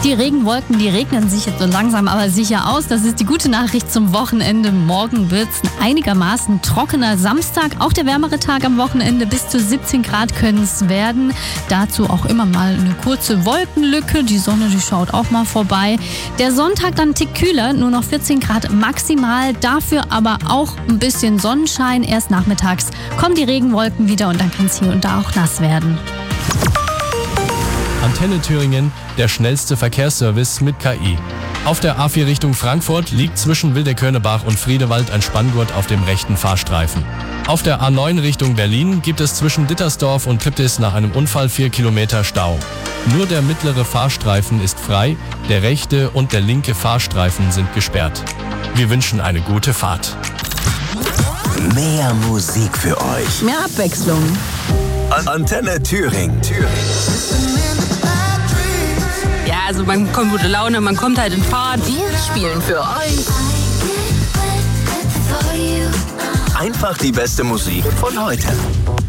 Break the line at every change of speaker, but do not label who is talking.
Die Regenwolken, die regnen sich jetzt so langsam aber sicher aus. Das ist die gute Nachricht zum Wochenende. Morgen wird es einigermaßen trockener Samstag. Auch der wärmere Tag am Wochenende, bis zu 17 Grad können es werden. Dazu auch immer mal eine kurze Wolkenlücke. Die Sonne, die schaut auch mal vorbei. Der Sonntag dann ein Tick kühler, nur noch 14 Grad maximal. Dafür aber auch ein bisschen Sonnenschein. Erst nachmittags kommen die Regenwolken wieder und dann kann es hier und da auch nass werden.
Antenne Thüringen, der schnellste Verkehrsservice mit KI. Auf der A4 Richtung Frankfurt liegt zwischen Wildekönnebach und Friedewald ein Spanngurt auf dem rechten Fahrstreifen. Auf der A9 Richtung Berlin gibt es zwischen Dittersdorf und Triptis nach einem Unfall 4 Kilometer Stau. Nur der mittlere Fahrstreifen ist frei, der rechte und der linke Fahrstreifen sind gesperrt. Wir wünschen eine gute Fahrt.
Mehr Musik für euch.
Mehr Abwechslung.
Antenne Thüringen.
Ja, also man kommt gute Laune, man kommt halt in Fahrt. Wir spielen für euch.
Einfach die beste Musik von heute.